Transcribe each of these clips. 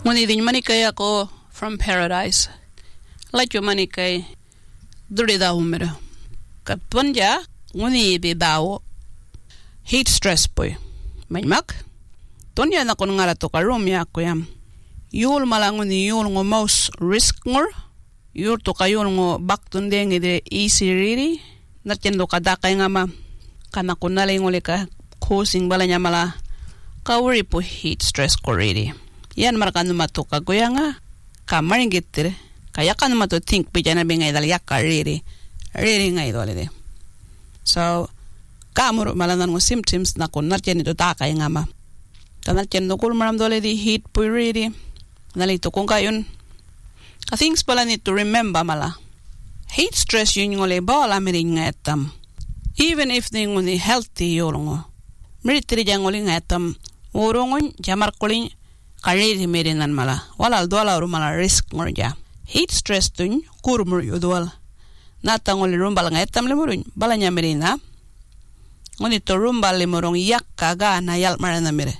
Nguni din manikay ako from paradise. Like yung manikay duri daw umira. Kapanja nguni bi daw heat stress boy. Maymak. Tonya na kun ngara to karom ya ko yam. Yul malanguni yul ngo most risk ngor. Yul to kayul ngo baktun dengi de easy really. Natendo kadakay nga ma kana kunalay ngoli ka causing balanya mala kawri po heat stress ko really. Yan markan mato kagoya nga kamaring gitter kaya kan mato think pijana bingay dal yakka really ngay dole de. So kamuro malanan ngo symptoms na kun natyen ito takay nga ma. Tanatyen no kul maram dole di heat po really. Nalito kung kayon. I think pala need to remember mala. Heat stress yun ngole bala miring nga etam. Even if they ngoni healthy yolongo. Miritiri jangoli nga etam. Urongon jamar kulin kariri merinan mala. Walal dola mala risk ngorja. Heat stress tun kurmur yudwal. Natangoli rumbal nga etam limurun. Balanya merina. Ngoni to rumbal limurong yakka ga na yal marana mere.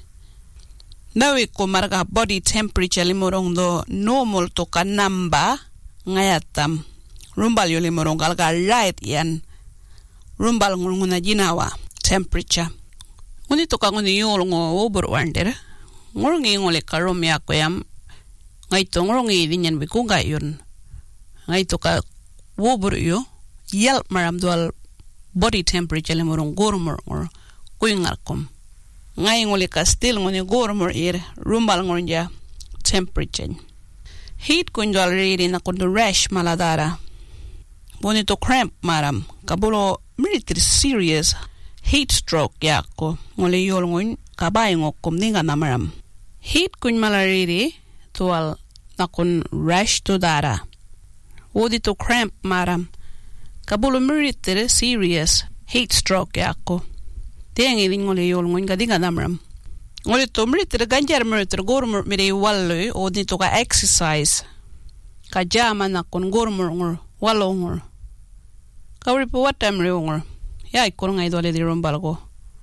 Nawi ko marga body temperature limurong do normal to ka namba ngayatam. Rumbal yo limurong galga right yan. Rumbal nguna jinawa temperature. Nguni to ka nguni yol ngo over wander. Ngorngi ngole karom ya ko yam. Ngai to ngorngi dinyan bi ko gayon. Ngai to ka over yo yel maram dual body temperature limurong gormor or kuingarkom. Ngai ngoli ka still ngoni gormor ir rumbal ngonja temperature. Heat kunjal riri na kundu rash maladara. Ngoni to cramp maram kabulo military serious heat stroke yako ngoli yol ngon kabay ngokom ninga namaram. Heat kun malariri tual na kun rash to dara. Wodi to cramp maram kabulo military serious heat stroke yako. Tiengi din ngoli yol ngon gadinga namram. Ngoli to military ganjar military gormur mire wallu odi to ka exercise. Ka jama na kun gormur ngor wallo ngor. Kawri po watam re ngor. Ya ikor ngai dole di rombal ko.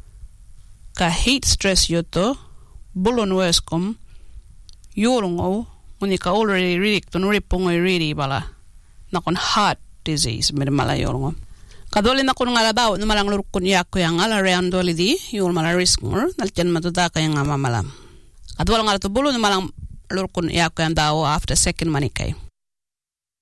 Ka heat stress yoto bulon weskom yol ngo ngoni ka already ridik to ripong really bala. Na kun heart disease mire mala yol ngo. Kadoli na kun ngalabaw no malang lurkun yakko yang ala rean doli di yul mala risk ngor naltian matuda kay nga mamalam. Kadwal nga to bulo no malang lurkun yakko yang daw after second manikay.